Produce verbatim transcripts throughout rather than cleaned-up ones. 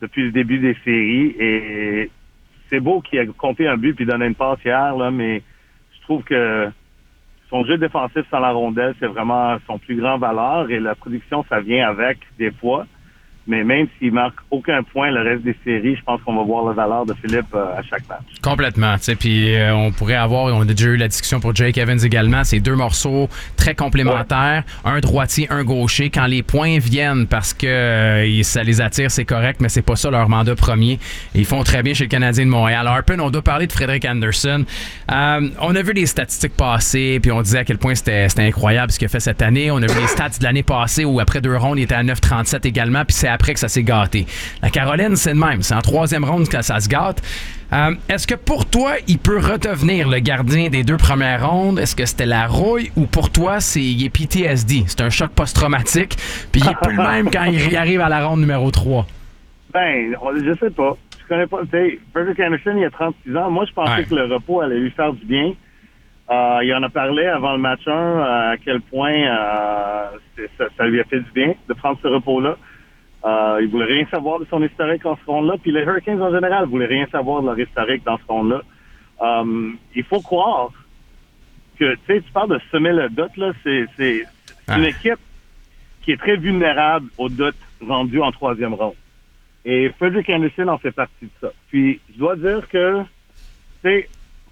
depuis le début des séries. Et c'est beau qu'il ait compté un but puis donné une passe hier, là, mais je trouve que son jeu défensif sans la rondelle, c'est vraiment son plus grand valeur. Et la production, ça vient avec des fois. Mais même s'il marque aucun point le reste des séries, je pense qu'on va voir la valeur de Philippe euh, à chaque match. Complètement. Tu sais, puis euh, on pourrait avoir, on a déjà eu la discussion pour Jake Evans également, c'est deux morceaux très complémentaires, ouais. Un droitier, un gaucher. Quand les points viennent parce que euh, ça les attire, c'est correct, mais c'est pas ça leur mandat premier. Et ils font très bien chez le Canadien de Montréal. Harpen, on doit parler de Frederik Andersen. Euh, on a vu les statistiques passer, puis on disait à quel point c'était, c'était incroyable ce qu'il a fait cette année. On a vu les stats de l'année passée où après deux rondes, il était à neuf trente-sept également, puis c'est après que ça s'est gâté. La Caroline, c'est le même. C'est en troisième ronde que ça se gâte. Euh, est-ce que pour toi, il peut redevenir le gardien des deux premières rondes? Est-ce que c'était la rouille ou pour toi, c'est, il est P T S D? C'est un choc post-traumatique, puis il est plus le même quand il arrive à la ronde numéro trois. Ben, je sais pas. Je connais pas. Tu sais, Frederik Andersen, il a trente-six ans. Moi, je pensais ouais. que le repos allait lui faire du bien. Euh, il en a parlé avant le match un, euh, à quel point euh, ça, ça lui a fait du bien de prendre ce repos-là. Euh, il voulait rien savoir de son historique en ce ronde-là. Puis les Hurricanes, en général, voulaient rien savoir de leur historique dans ce ronde-là. Um, il faut croire que, tu sais, tu parles de semer le doute, là. C'est, c'est, c'est ah. une équipe qui est très vulnérable au doute rendu en troisième ronde. Et Frederik Andersen en fait partie de ça. Puis, je dois dire que, tu sais,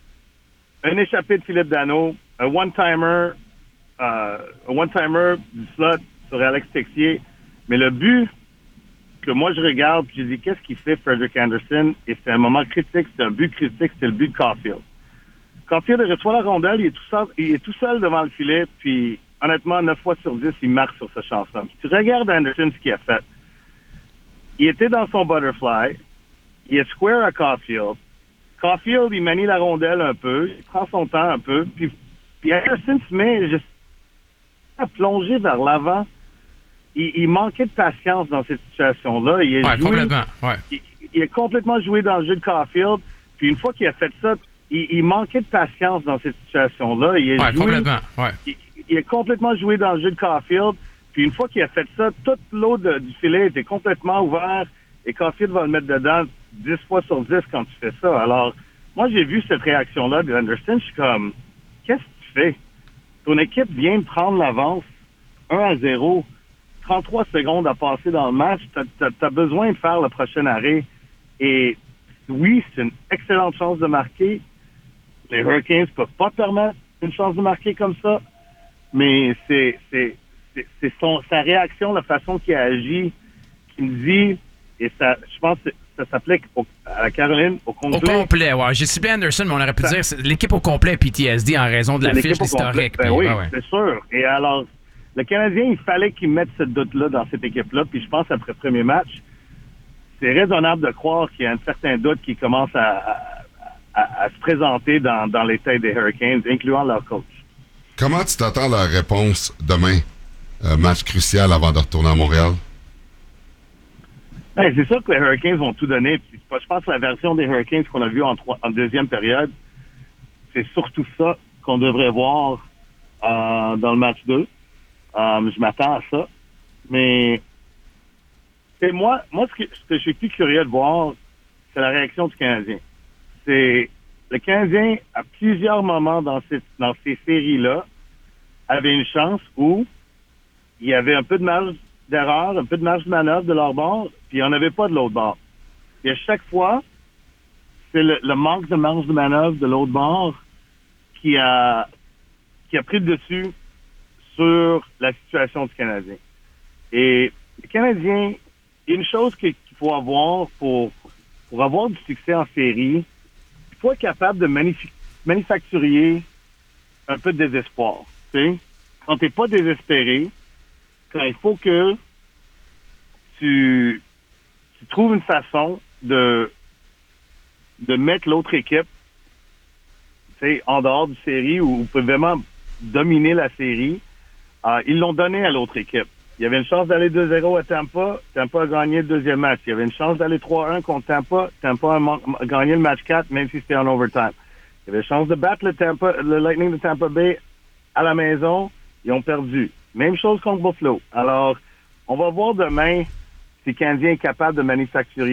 un échappé de Philippe Danault, un one-timer, euh, un one-timer du slot sur Alex Texier, mais le but que moi je regarde, puis je dis qu'est-ce qu'il fait Frederik Andersen, et c'est un moment critique, c'est un but critique, c'est le but de Caulfield. Caulfield il reçoit la rondelle, il est tout seul, il est tout seul devant le filet, puis honnêtement, neuf fois sur dix, il marque sur ce chance-là. Tu regardes Andersen ce qu'il a fait. Il était dans son butterfly, il est square à Caulfield. Caulfield, il manie la rondelle un peu, il prend son temps un peu, puis, puis Andersen se met juste à plonger vers l'avant. Il, il manquait de patience dans cette situation-là. Il, ouais, joué, complètement, ouais. il, il a complètement joué dans le jeu de Caulfield. Puis une fois qu'il a fait ça, il, il manquait de patience dans cette situation-là. Il a ouais, joué, complètement, ouais. Il, il a complètement joué dans le jeu de Caulfield. Puis une fois qu'il a fait ça, toute l'eau de, du filet était complètement ouverte. Et Caulfield va le mettre dedans dix fois sur dix quand tu fais ça. Alors, moi, j'ai vu cette réaction-là de Andersen. Je suis comme, qu'est-ce que tu fais? Ton équipe vient de prendre l'avance un à zéro. trente-trois secondes à passer dans le match, tu as besoin de faire le prochain arrêt. Et oui, c'est une excellente chance de marquer. Les Hurricanes ne peuvent pas permettre une chance de marquer comme ça. Mais c'est, c'est, c'est, c'est son, sa réaction, la façon qu'il a agi, qui me dit, et ça, je pense que ça s'applique au, à la Caroline au complet. Au complet, ouais. J'ai ciblé Andersen, mais on aurait pu ça, dire c'est l'équipe au complet P T S D en raison de la fiche historique. Ben puis, oui, ah ouais. c'est sûr. Et alors, le Canadien, il fallait qu'il mette ce doute-là dans cette équipe-là. Puis je pense, après le premier match, c'est raisonnable de croire qu'il y a un certain doute qui commence à, à, à, à se présenter dans, dans les têtes des Hurricanes, incluant leur coach. Comment tu t'attends à la réponse demain? Euh, match crucial avant de retourner à Montréal? Ben, c'est sûr que les Hurricanes vont tout donner. Puis, je pense que la version des Hurricanes qu'on a vue en, trois, en deuxième période, c'est surtout ça qu'on devrait voir euh, dans le match deux. Um, je m'attends à ça. Mais c'est moi, moi ce que, ce que je suis plus curieux de voir, c'est la réaction du Canadien. C'est le Canadien, à plusieurs moments dans, cette, dans ces séries-là, avait une chance où il y avait un peu de marge d'erreur, un peu de marge de manœuvre de leur bord, puis il n'y en avait pas de l'autre bord. Et à chaque fois, c'est le, le manque de marge de manœuvre de l'autre bord qui a, qui a pris le dessus sur la situation du Canadien. Et le Canadien, il y a une chose qu'il faut avoir pour, pour avoir du succès en série, il faut être capable de manif- manufacturier un peu de désespoir. Tu sais? Quand tu n'es pas désespéré, quand il faut que tu, tu trouves une façon de, de mettre l'autre équipe tu sais, en dehors du série où vous pouvez vraiment dominer la série. Euh, ils l'ont donné à l'autre équipe. Il y avait une chance d'aller deux zéro à Tampa. Tampa a gagné le deuxième match. Il y avait une chance d'aller trois un contre Tampa. Tampa a, man- a gagné le match quatre, même si c'était en overtime. Il y avait une chance de battre le, Tampa, le Lightning de Tampa Bay à la maison. Ils ont perdu. Même chose contre Buffalo. Alors, on va voir demain si le Canadien est capable de manufacturer